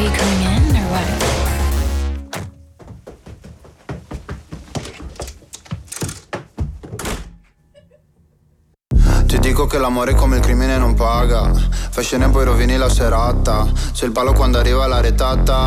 you coming in or what? Ti dico che l'amore come il crimine non paga. Fai scena e poi rovini la serata. C'è il ballo quando arriva la retata.